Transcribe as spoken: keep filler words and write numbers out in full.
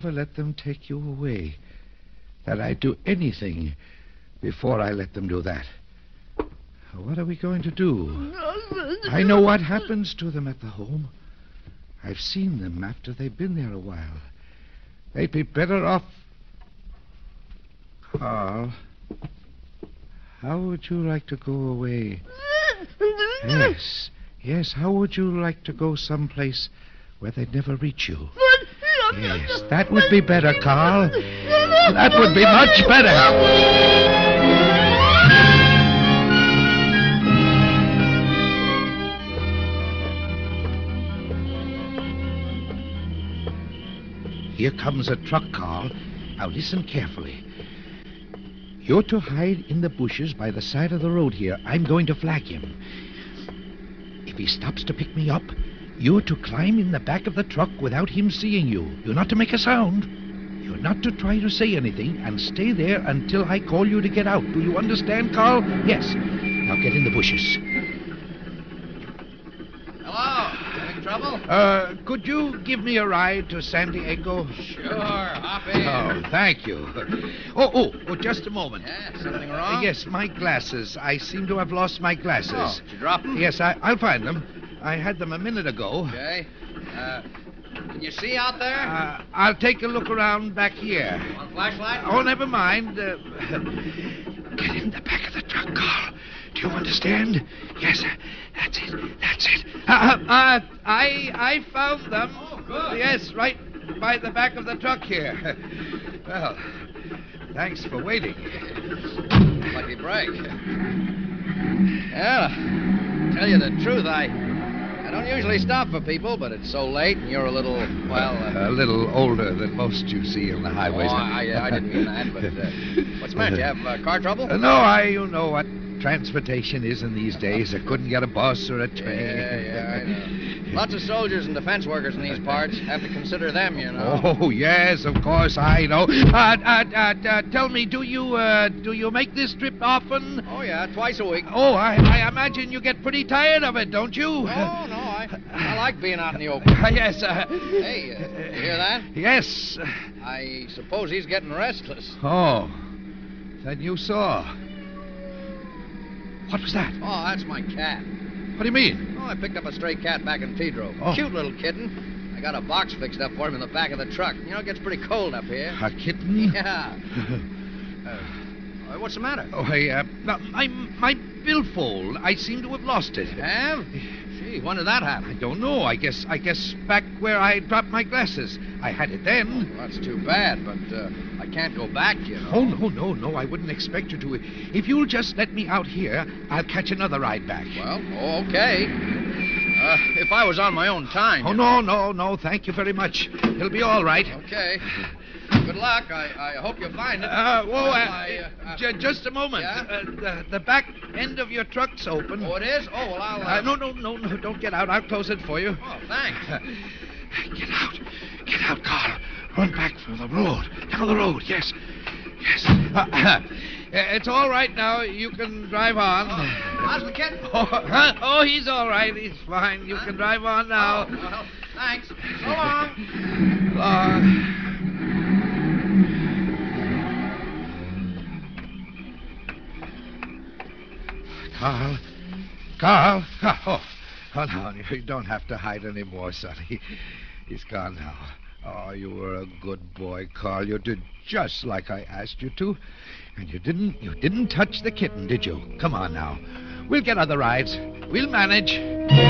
never let them take you away. That I'd do anything before I let them do that. What are we going to do? I know what happens to them at the home. I've seen them after they've been there a while. They'd be better off... Carl, how would you like to go away? Yes, yes, how would you like to go someplace where they'd never reach you? Yes, that would be better, Carl. That would be much better. Here comes a truck, Carl. Now listen carefully. You're to hide in the bushes by the side of the road here. I'm going to flag him. If he stops to pick me up, you're to climb in the back of the truck without him seeing you. You're not to make a sound. You're not to try to say anything, and stay there until I call you to get out. Do you understand, Carl? Yes. Now get in the bushes. Hello. Having trouble? Uh, could you give me a ride to San Diego? Sure. Hop in. Oh, thank you. Oh, oh, oh, just a moment. Yeah, something wrong? Uh, yes, my glasses. I seem to have lost my glasses. Oh, did you drop them? Yes, I, I'll find them. I had them a minute ago. Okay. Uh, can you see out there? Uh, I'll take a look around back here. Want a flashlight? Oh, never mind. Uh, get in the back of the truck, Carl. Do you understand? Yes, that's it. That's it. Uh, uh, I I found them. Oh, good. Yes, right by the back of the truck here. Well, thanks for waiting. Lucky break. Well, tell you the truth, I I don't usually stop for people, but it's so late and you're a little, well... Uh, a little older than most you see on the highways. Oh, I, I didn't mean that, but uh, what's the matter? You have uh, car trouble? Uh, no, I, you know what transportation is in these days. I couldn't get a bus or a train. Yeah, yeah, I know. Lots of soldiers and defense workers in these parts. Have to consider them, you know. Oh, yes, of course, I know. Uh, uh, uh, uh, tell me, do you, uh, do you make this trip often? Oh, yeah, twice a week. Oh, I, I imagine you get pretty tired of it, don't you? No, no, I, I like being out in the open. Uh, yes, uh... Hey, uh, you hear that? Yes. I suppose he's getting restless. Oh, then you saw. What was that? Oh, that's my cat. What do you mean? Oh, I picked up a stray cat back in Pedro. Oh. Cute little kitten. I got a box fixed up for him in the back of the truck. You know, it gets pretty cold up here. A kitten? Yeah. uh, what's the matter? Oh, I, uh, my, my billfold. I seem to have lost it. Have? Gee, when did that happen? I don't know. I guess, I guess back where I dropped my glasses. I had it then. Well, that's too bad, but uh, I can't go back, you know. Oh, no, no, no. I wouldn't expect you to. If you'll just let me out here, I'll catch another ride back. Well, okay. Uh, if I was on my own time. Oh, no, no, no. Thank you very much. It'll be all right. Okay. Good luck. I, I hope you find it. Uh, whoa, well, uh, I, uh, uh, j- just a moment. Yeah? Uh, the, the back end of your truck's open. Oh, it is? Oh, well, I'll... Uh, no, no, no, no. Don't get out. I'll close it for you. Oh, thanks. Get out. Get out, Carl. Run back for the road. Down the road, yes. Yes. Uh, uh, it's all right now. You can drive on. Oh, how's the kitten? Oh, huh? Oh, he's all right. He's fine. You huh? can drive on now. Oh, well, thanks. So long. Long. Carl. Carl. Oh, oh, no, you don't have to hide anymore, son. He, he's gone now. Oh, you were a good boy, Carl. You did just like I asked you to. And you didn't you didn't touch the kitten, did you? Come on now. We'll get other rides. We'll manage.